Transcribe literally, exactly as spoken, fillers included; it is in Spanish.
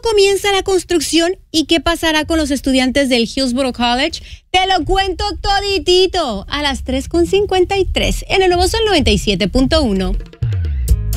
comienza la construcción y qué pasará con los estudiantes del Hillsborough College? Te lo cuento toditito a las tres con cincuenta y tres en el Nuevo Sol noventa y siete punto uno.